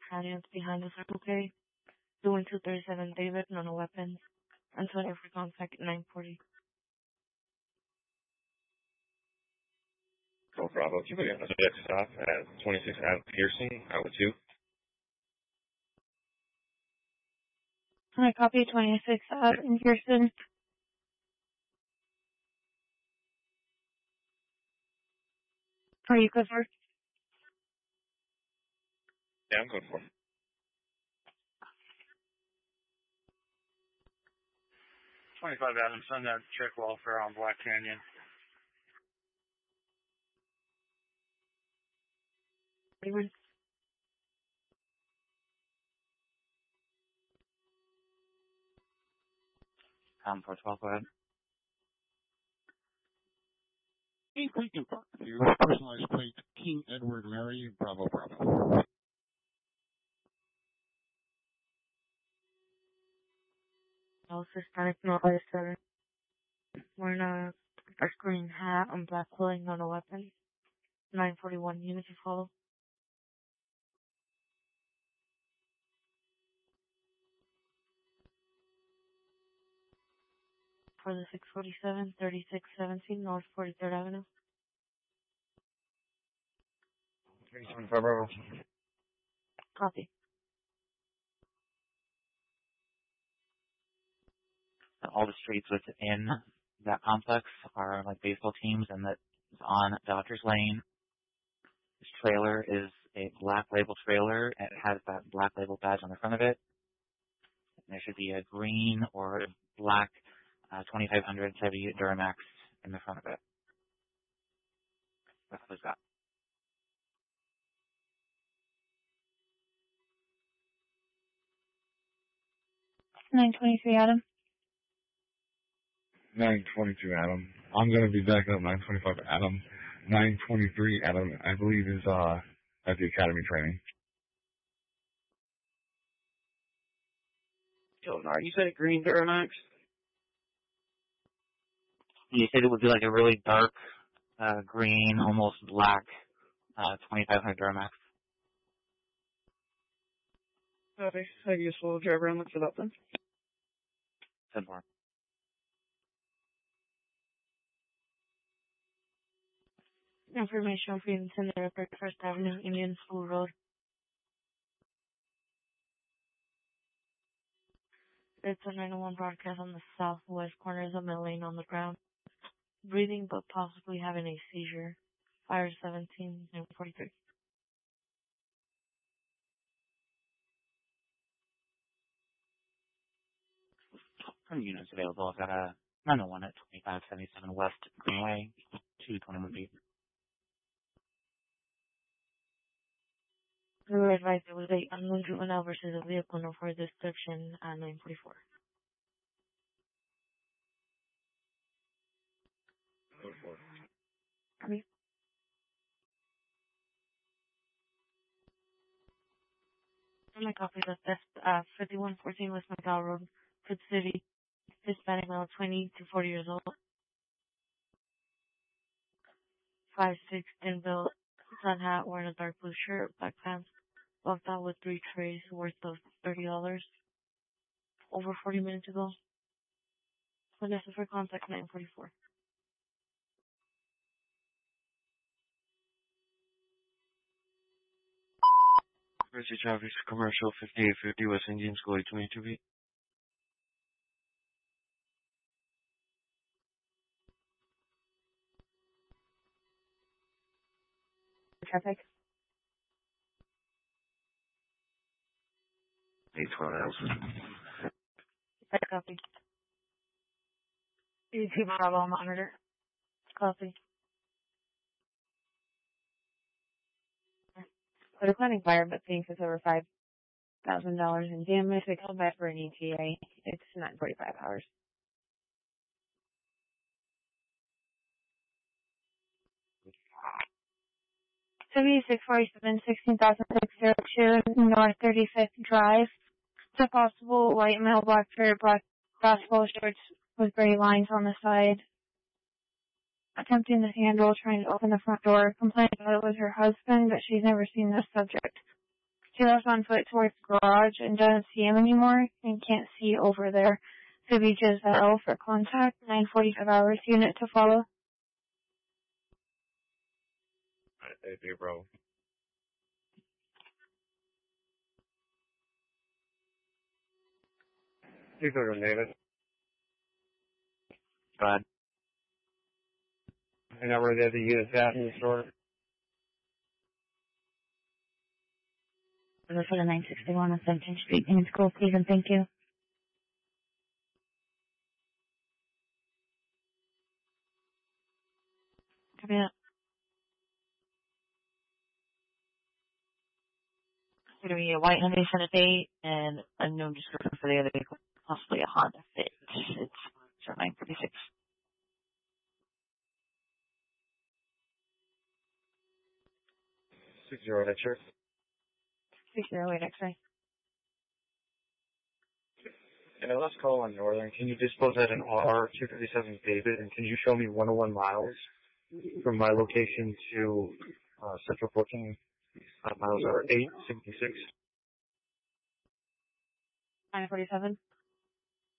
Italians behind the Circle K. Doing 237 David, no weapons. Until every contact at 940. Go Bravo, keep it on the jet stop at 26 Ave Pearson, Iowa 2. I copy 26 in Pearson. Are you good for? Yeah, I'm good for it. 25 Adams, send that check welfare on Black Canyon. Anyone? For 12, go ahead. King Creek in front of you, personalized plate, King Edward Mary, Bravo, Bravo. Also Hispanic, no other Southern. Wearing a dark green hat and black clothing, no weapons. 941 units to follow. For the 647, 3617 North 43rd Avenue. 375 Bravo. Copy. All the streets within that complex are like baseball teams, and that's on Dodgers Lane. This trailer is a black label trailer. It has that black label badge on the front of it. There should be a green or black 2500 Chevy Duramax in the front of it. That's what it's got. 923 Adam. 922 Adam. I'm going to be back up 925 Adam. 923 Adam, I believe, is at the academy training. You said a green Duramax? You said it would be like a really dark green, almost black 2500 Duramax. Okay, so useful driver and look for that then. 10-4. Information for you to the First Avenue, Indian School Road. It's a 901 broadcast on the southwest corner of the middle lane on the ground. Breathing but possibly having a seizure. Fire 17-43. Some units available. I've got a 901 at 2577 West Greenway, 221 feet. We were advised there was a unknown juvenile versus a vehicle, no further description at 944. Copy. My copy of that's 5114 West McDowell Road, Hood City, Hispanic male, 20 to 40 years old. 5'6", thin built, sun hat, wearing a dark blue shirt, black pants, walked out with 3 trays worth of $30 over 40 minutes ago. Vanessa for contact 944. Mercy Traffic Commercial 5850 West Indian School 22 feet. Traffic. 812 Nelson. Copy. YouTube Bravo monitor. Copy. For the planning fire, but thinks it's over $5,000 in damage. They called back for an ETA. It's 9:45 hours. $7647, 16,602 North 35th Drive. It's a possible white male, black shirt, black basketball shorts with gray lines on the side. Attempting the handle, trying to open the front door. Complaining about it with her husband, but she's never seen this subject. He left on foot towards the garage and doesn't see him anymore and can't see over there. So reaches L for contact, 9:45 hours unit to follow. Hey, big bro. Please go to David. Go ahead. And now we're there to use that in the store. For the 961 on 17th Street in school, please, and thank you. Come here. It's going to be a white Hyundai Sonata 8 and a known description for the other vehicle, possibly a Honda Fit. It's 936. 60 X-ray. 608 X-ray. And let's call on Northern. Can you dispose at an R257 David, and can you show me 101 miles from my location to Central 14? Miles are 866. 947.